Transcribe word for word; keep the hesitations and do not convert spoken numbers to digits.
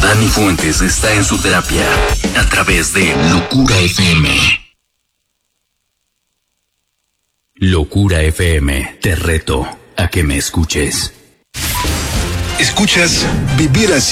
Dani Fuentes está en su terapia a través de Locura F M. Locura F M, te reto a que me escuches. Escuchas Vivir Así.